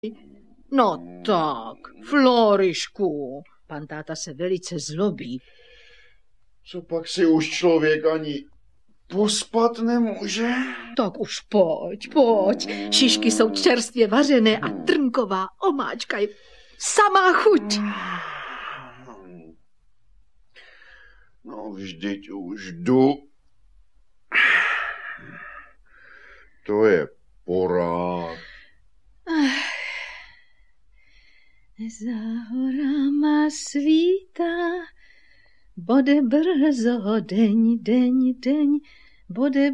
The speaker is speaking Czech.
No tak, Florišku, pan táta se velice zlobí. Co pak si už člověk ani pospat nemůže? Tak už pojď. Šišky jsou čerstvě vařené a trnková omáčka je samá chuť. No vždyť už jdu. To je porák. Za horama svítá, bude brzo deň, bude